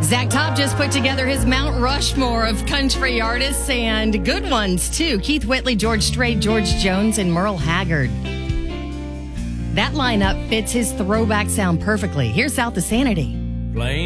Zach Top just put together his Mount Rushmore of country artists and good ones, too. Keith Whitley, George Strait, George Jones, and Merle Haggard. That lineup fits his throwback sound perfectly. Here's South of Sanity. Plain